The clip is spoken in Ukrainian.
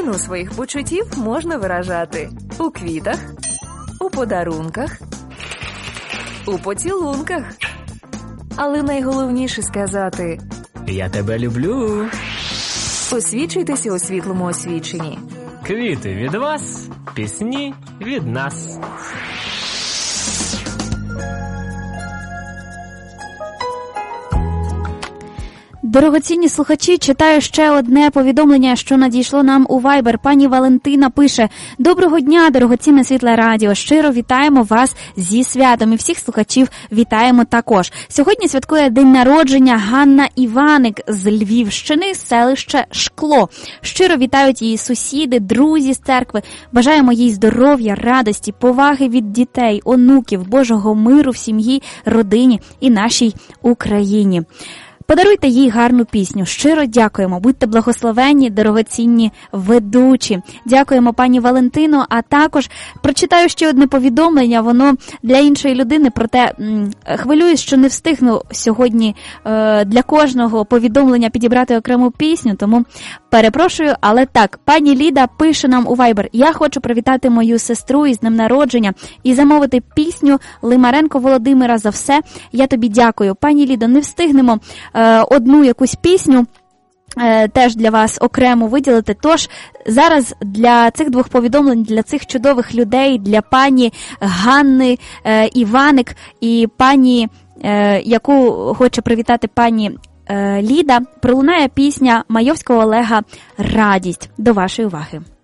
глибину своїх почуттів можна виражати у квітах, у подарунках, у поцілунках. Але найголовніше сказати «Я тебе люблю». Освічуйтеся у світлому освіченні. Квіти від вас, пісні від нас. Дорогоцінні слухачі, читаю ще одне повідомлення, що надійшло нам у Viber. Пані Валентина пише: «Доброго дня, дорогоцінне Світле Радіо. Щиро вітаємо вас зі святом. І всіх слухачів вітаємо також. Сьогодні святкує день народження Ганна Іваник з Львівщини, селище Шкло. Щиро вітають її сусіди, друзі з церкви. Бажаємо їй здоров'я, радості, поваги від дітей, онуків, Божого миру в сім'ї, родині і нашій Україні». Подаруйте їй гарну пісню. Щиро дякуємо. Будьте благословенні, дорогоцінні ведучі. Дякуємо, пані Валентино. А також прочитаю ще одне повідомлення. Воно для іншої людини, проте хвилююсь, що не встигну сьогодні для кожного повідомлення підібрати окрему пісню, тому перепрошую. Але так, пані Ліда пише нам у Viber: «Я хочу привітати мою сестру із днем народження і замовити пісню Лимаренко Володимира «За все». Я тобі дякую». Пані Лідо, не встигнемо одну якусь пісню теж для вас окремо виділити. Тож зараз для цих двох повідомлень, для цих чудових людей, для пані Ганни Іваник і пані, яку хоче привітати пані Ліда, пролунає пісня Майовського Олега «Радість». До вашої уваги.